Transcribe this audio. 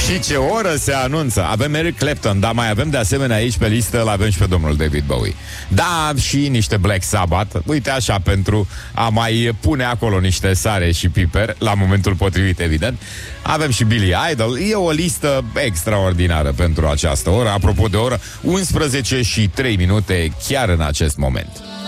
Și ce oră se anunță. Avem Eric Clapton, dar mai avem de asemenea aici pe listă, îl avem și pe domnul David Bowie. Da, și niște Black Sabbath. Uite așa, pentru a mai pune acolo niște sare și piper la momentul potrivit, evident. Avem și Billy Idol. E o listă extraordinară pentru această oră. Apropo de oră, 11 și 3 minute chiar în acest moment.